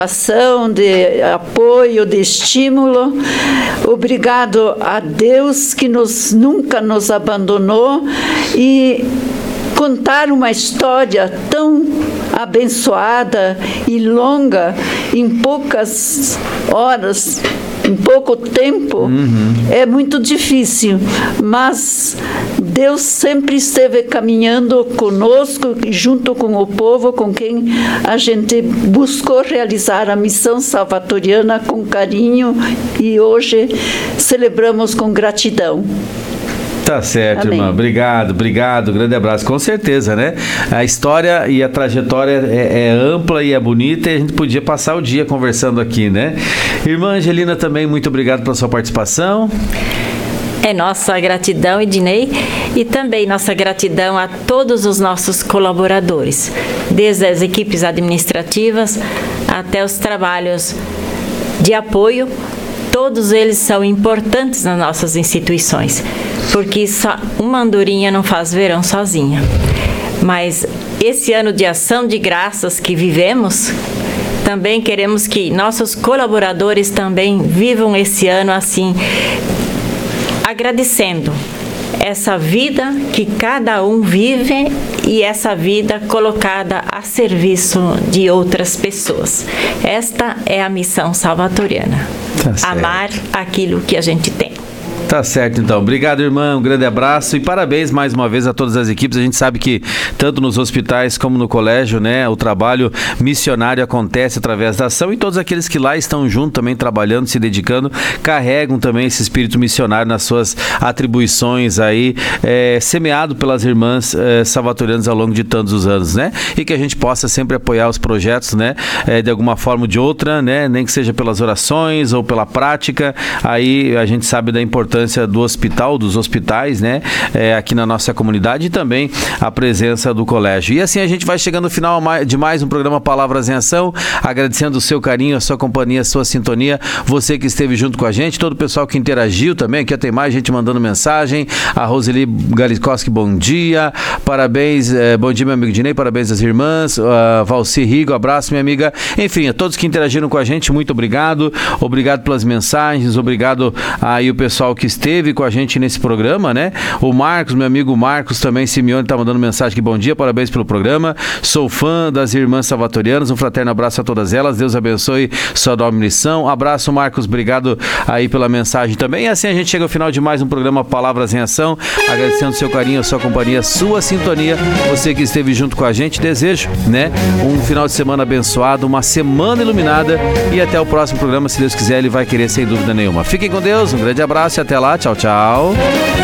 de apoio, de estímulo. Obrigado a Deus que nunca nos abandonou, e contar uma história tão abençoada e longa em poucas horas, em pouco tempo, é muito difícil, mas Deus sempre esteve caminhando conosco, junto com o povo com quem a gente buscou realizar a missão salvatoriana com carinho, e hoje celebramos com gratidão. Tá certo, Amém. Irmã. Obrigado. Grande abraço. Com certeza, né? A história e a trajetória é ampla e é bonita, e a gente podia passar o dia conversando aqui, né? Irmã Angelina, também muito obrigado pela sua participação. É nossa gratidão, Ednei, e também nossa gratidão a todos os nossos colaboradores, desde as equipes administrativas até os trabalhos de apoio. Todos eles são importantes nas nossas instituições, porque só uma andorinha não faz verão sozinha. Mas esse ano de ação de graças que vivemos, também queremos que nossos colaboradores também vivam esse ano assim, agradecendo essa vida que cada um vive, e essa vida colocada a serviço de outras pessoas. Esta é a missão salvatoriana. Amar aquilo que a gente tem. Tá certo, então. Obrigado, irmã. Um grande abraço e parabéns mais uma vez a todas as equipes. A gente sabe que tanto nos hospitais como no colégio, né, o trabalho missionário acontece através da ação, e todos aqueles que lá estão junto também trabalhando, se dedicando, carregam também esse espírito missionário nas suas atribuições aí, semeado pelas irmãs salvatorianas ao longo de tantos os anos, né? E que a gente possa sempre apoiar os projetos, né, de alguma forma ou de outra, né? Nem que seja pelas orações ou pela prática. Aí a gente sabe da importância do hospital, dos hospitais, né, aqui na nossa comunidade, e também a presença do colégio. E assim a gente vai chegando no final de mais um programa Palavras em Ação, agradecendo o seu carinho, a sua companhia, a sua sintonia, você que esteve junto com a gente, todo o pessoal que interagiu também, aqui tem mais gente mandando mensagem, a Roseli Galikowski, bom dia, parabéns, bom dia meu amigo Dinei, parabéns às irmãs, Valci Rigo, abraço minha amiga, enfim, a todos que interagiram com a gente, muito obrigado pelas mensagens, obrigado aí o pessoal que esteve com a gente nesse programa, né? O Marcos, meu amigo Marcos também, Simeone, tá mandando mensagem aqui, bom dia, parabéns pelo programa, sou fã das irmãs salvatorianas, um fraterno abraço a todas elas, Deus abençoe sua nova missão, abraço Marcos, obrigado aí pela mensagem também. E assim a gente chega ao final de mais um programa Palavras em Ação, agradecendo seu carinho, a sua companhia, a sua sintonia, você que esteve junto com a gente, desejo, né, um final de semana abençoado, uma semana iluminada, e até o próximo programa, se Deus quiser, Ele vai querer sem dúvida nenhuma. Fiquem com Deus, um grande abraço e até lá, tchau, tchau.